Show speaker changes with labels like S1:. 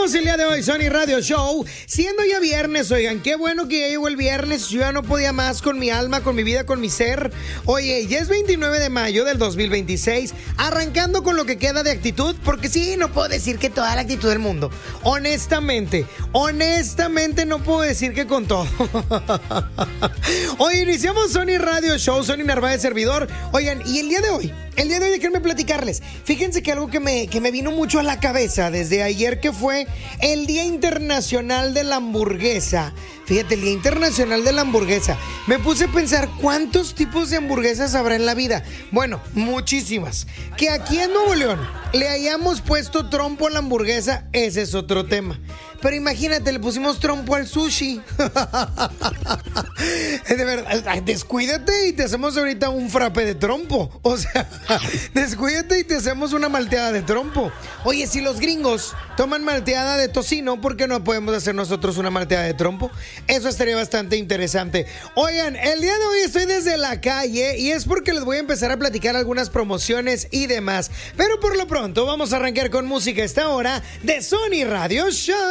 S1: Iniciamos el día de hoy Sony Radio Show, siendo ya viernes. Oigan, qué bueno que ya llegó el viernes. Yo ya no podía más con mi alma, con mi vida, con mi ser. Oye, ya es 29 de mayo del 2026, arrancando con lo que queda de actitud, porque sí, no puedo decir que toda la actitud del mundo. Honestamente no puedo decir que con todo. Hoy iniciamos Sony Radio Show, Sony Narváez servidor. Oigan, y el día de hoy déjenme platicarles. Fíjense que algo que me vino mucho a la cabeza desde ayer, que fue el Día Internacional de la Hamburguesa. Fíjate, el Día Internacional de la Hamburguesa. Me puse a pensar cuántos tipos de hamburguesas habrá en la vida. Bueno, muchísimas. Que aquí en Nuevo León le hayamos puesto trompo a la hamburguesa, ese es otro tema. Pero imagínate, le pusimos trompo al sushi. De verdad, descuídate y te hacemos ahorita un frappe de trompo. O sea, descuídate y te hacemos una malteada de trompo. Oye, si los gringos toman malteada de tocino, ¿por qué no podemos hacer nosotros una malteada de trompo? Eso estaría bastante interesante. Oigan, el día de hoy estoy desde la calle y es porque les voy a empezar a platicar algunas promociones y demás. Pero por lo pronto vamos a arrancar con música a esta hora de Sony Radio Show.